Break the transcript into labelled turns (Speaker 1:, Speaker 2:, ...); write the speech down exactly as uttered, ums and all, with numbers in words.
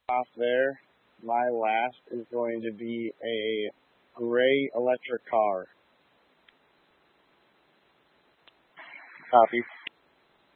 Speaker 1: off there, my last is going to be a gray electric car. Copy.